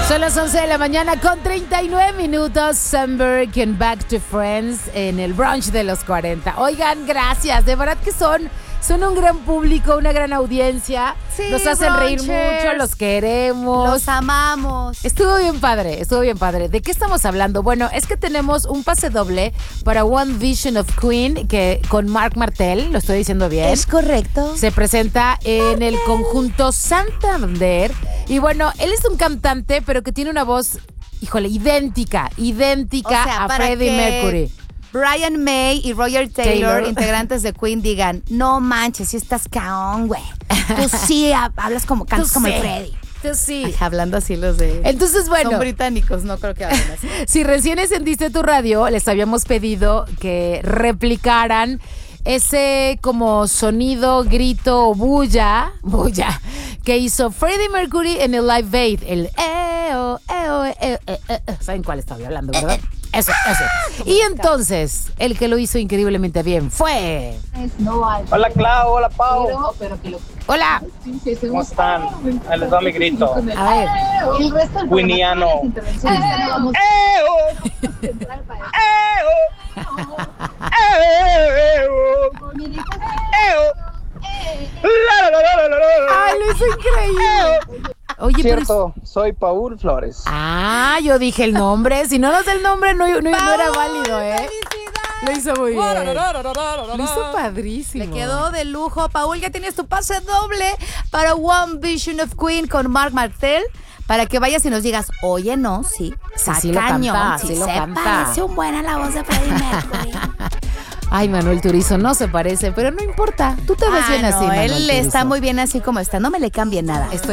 Son las 11 de la mañana con 39 minutos. Sunberg and Back to Friends en el brunch de los 40. Oigan, gracias. De verdad que son un gran público, una gran audiencia. Sí, nos hacen reír mucho, los queremos. Los amamos. Estuvo bien padre, estuvo bien padre. ¿De qué estamos hablando? Bueno, es que tenemos un pase doble para One Vision of Queen que con Marc Martel, lo estoy diciendo bien. Es correcto. Se presenta en el conjunto Santander. Y bueno, él es un cantante, pero que tiene una voz, híjole, idéntica O sea, a para Freddie que Mercury. Brian May y Roger Taylor, integrantes de Queen, digan, no manches, si estás caón, güey. Tú sí hablas como, cantas como el Freddie. Tú sí. Ay, hablando así los de... Entonces, bueno. Son británicos, no creo que hablen así. Si recién encendiste tu radio, les habíamos pedido que replicaran ese como sonido, grito o bulla que hizo Freddie Mercury en el Live Aid. El ¿saben cuál estaba hablando, verdad? Eso. Y entonces, el que lo hizo increíblemente bien fue... Hola Clau, hola Pau. Hola. ¿Cómo están? Ahí les va mi grito. A ver. Queeniano. Ay, lo hizo increíble. Oye, Cierto, soy Paul Flores. Yo dije el nombre. Si no das el nombre, no era válido, ¿eh? Lo hizo muy bien. Lo hizo padrísimo. Le quedó de lujo. Paul, ya tienes tu pase doble para One Vision of Queen con Marc Martel. Para que vayas y nos digas, oye, no, sí, sí lo canta, sí sí lo se canta. parece un buen a la voz de Freddie Mercury. Ay, Manuel Turizo, no se parece, pero no importa. Tú te ves bien así, Manuel él Turizo. está muy bien así como está. No me le cambie nada.